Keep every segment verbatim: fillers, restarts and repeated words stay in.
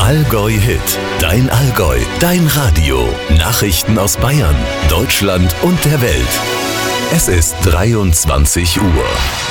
Allgäu Hit. Dein Allgäu, dein Radio. Nachrichten aus Bayern, Deutschland und der Welt. Es ist dreiundzwanzig Uhr.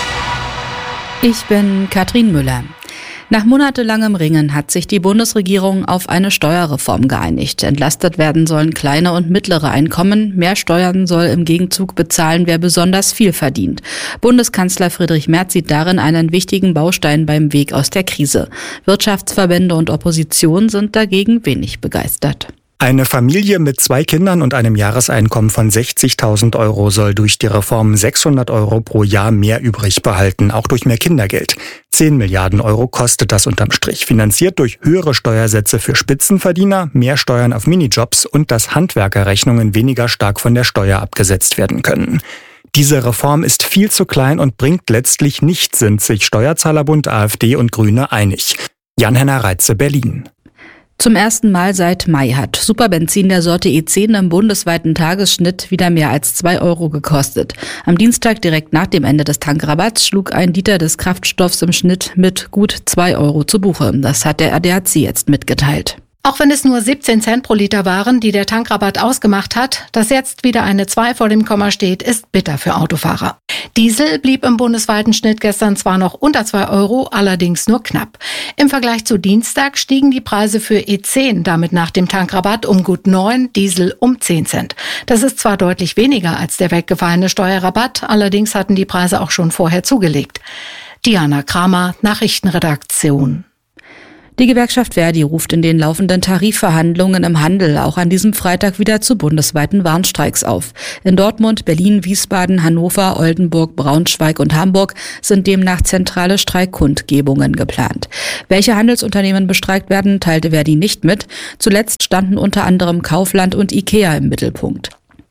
Ich bin Katrin Müller. Nach monatelangem Ringen hat sich die Bundesregierung auf eine Steuerreform geeinigt. Entlastet werden sollen kleine und mittlere Einkommen. Mehr Steuern soll im Gegenzug bezahlen, wer besonders viel verdient. Bundeskanzler Friedrich Merz sieht darin einen wichtigen Baustein beim Weg aus der Krise. Wirtschaftsverbände und Opposition sind dagegen wenig begeistert. Eine Familie mit zwei Kindern und einem Jahreseinkommen von sechzigtausend Euro soll durch die Reform sechshundert Euro pro Jahr mehr übrig behalten, auch durch mehr Kindergeld. zehn Milliarden Euro kostet das unterm Strich, finanziert durch höhere Steuersätze für Spitzenverdiener, mehr Steuern auf Minijobs und dass Handwerkerrechnungen weniger stark von der Steuer abgesetzt werden können. Diese Reform ist viel zu klein und bringt letztlich nichts, sind sich Steuerzahlerbund, AfD und Grüne einig. Jan-Henner Reitze, Berlin. Zum ersten Mal seit Mai hat Superbenzin der Sorte E zehn im bundesweiten Tagesschnitt wieder mehr als zwei Euro gekostet. Am Dienstag direkt nach dem Ende des Tankrabatts schlug ein Liter des Kraftstoffs im Schnitt mit gut zwei Euro zu Buche. Das hat der A D A C jetzt mitgeteilt. Auch wenn es nur siebzehn Cent pro Liter waren, die der Tankrabatt ausgemacht hat, dass jetzt wieder eine zwei vor dem Komma steht, ist bitter für Autofahrer. Diesel blieb im bundesweiten Schnitt gestern zwar noch unter zwei Euro, allerdings nur knapp. Im Vergleich zu Dienstag stiegen die Preise für E zehn damit nach dem Tankrabatt um gut neun, Diesel um zehn Cent. Das ist zwar deutlich weniger als der weggefallene Steuerrabatt, allerdings hatten die Preise auch schon vorher zugelegt. Diana Kramer, Nachrichtenredaktion. Die Gewerkschaft Verdi ruft in den laufenden Tarifverhandlungen im Handel auch an diesem Freitag wieder zu bundesweiten Warnstreiks auf. In Dortmund, Berlin, Wiesbaden, Hannover, Oldenburg, Braunschweig und Hamburg sind demnach zentrale Streikkundgebungen geplant. Welche Handelsunternehmen bestreikt werden, teilte Verdi nicht mit. Zuletzt standen unter anderem Kaufland und IKEA im Mittelpunkt.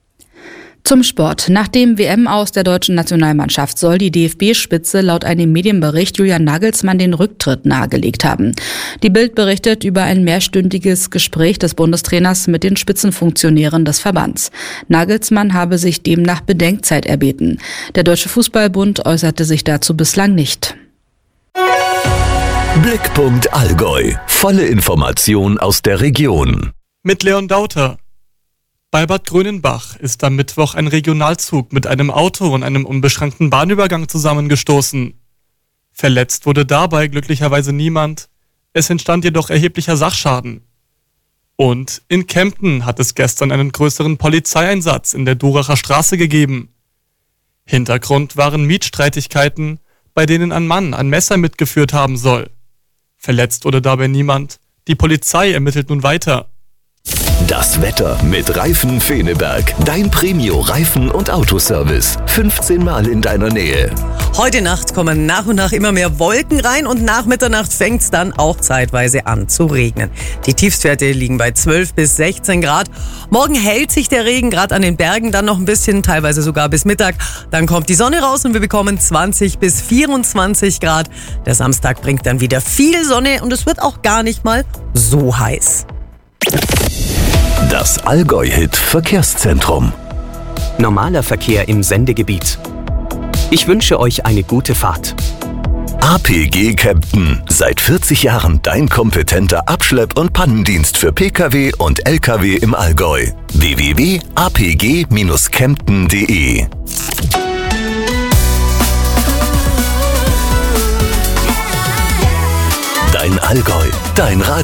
Zum Sport. Nach dem W M-Aus der deutschen Nationalmannschaft soll die D F B-Spitze laut einem Medienbericht Julian Nagelsmann den Rücktritt nahegelegt haben. Die Bild berichtet über ein mehrstündiges Gespräch des Bundestrainers mit den Spitzenfunktionären des Verbands. Nagelsmann habe sich demnach Bedenkzeit erbeten. Der Deutsche Fußballbund äußerte sich dazu bislang nicht. Blickpunkt Allgäu. Volle Information aus der Region. Mit Leon Dauter. Bei Bad Grönenbach ist am Mittwoch ein Regionalzug mit einem Auto und einem unbeschränkten Bahnübergang zusammengestoßen. Verletzt wurde dabei glücklicherweise niemand, es entstand jedoch erheblicher Sachschaden. Und in Kempten hat es gestern einen größeren Polizeieinsatz in der Duracher Straße gegeben. Hintergrund waren Mietstreitigkeiten, bei denen ein Mann ein Messer mitgeführt haben soll. Verletzt wurde dabei niemand, die Polizei ermittelt nun weiter. Das Wetter mit Reifen Feneberg. Dein Premio-Reifen- und Autoservice. fünfzehn Mal in deiner Nähe. Heute Nacht kommen nach und nach immer mehr Wolken rein und nach Mitternacht fängt es dann auch zeitweise an zu regnen. Die Tiefstwerte liegen bei zwölf bis sechzehn Grad. Morgen hält sich der Regen gerade an den Bergen dann noch ein bisschen, teilweise sogar bis Mittag. Dann kommt die Sonne raus und wir bekommen zwanzig bis vierundzwanzig Grad. Der Samstag bringt dann wieder viel Sonne und es wird auch gar nicht mal so heiß. Das Allgäu-Hit Verkehrszentrum. Normaler Verkehr im Sendegebiet. Ich wünsche euch eine gute Fahrt. A P G Kempten. Seit vierzig Jahren dein kompetenter Abschlepp- und Pannendienst für Pkw und Lkw im Allgäu. w w w punkt a p g dash kempten punkt d e Dein Allgäu, dein Radio.